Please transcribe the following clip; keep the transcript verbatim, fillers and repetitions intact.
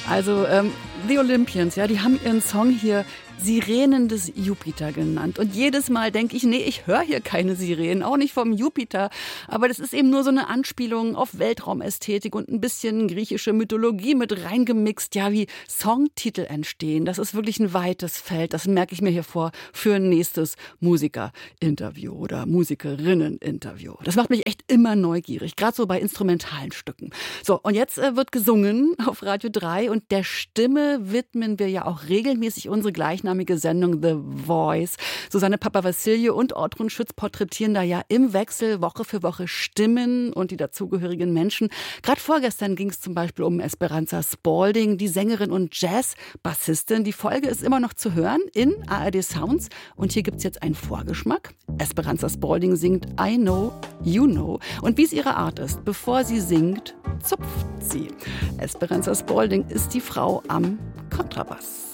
Also ähm, The Olympians, ja, die haben ihren Song hier Sirenen des Jupiter genannt. Und jedes Mal denke ich, nee, ich höre hier keine Sirenen, auch nicht vom Jupiter. Aber das ist eben nur so eine Anspielung auf Weltraumästhetik und ein bisschen griechische Mythologie mit reingemixt, ja, wie Songtitel entstehen. Das ist wirklich ein weites Feld. Das merke ich mir hier vor für ein nächstes Musikerinterview oder Musikerinneninterview. Das macht mich echt immer neugierig, gerade so bei instrumentalen Stücken. So, und jetzt äh, wird gesungen auf Radio drei und der Stimme widmen wir ja auch regelmäßig unsere gleichnamige Sendung The Voice. Susanne Papavassiliou und Ortrun Schütz porträtieren da ja im Wechsel Woche für Woche Stimmen und die dazugehörigen Menschen. Gerade vorgestern ging es zum Beispiel um Esperanza Spalding, die Sängerin und Jazz-Bassistin. Die Folge ist immer noch zu hören in A R D Sounds und hier gibt es jetzt einen Vorgeschmack. Esperanza Spalding singt I Know, You Know und wie es ihre Art ist, bevor sie singt, zupft sie. Esperanza Spalding ist die Frau am Kontrabass.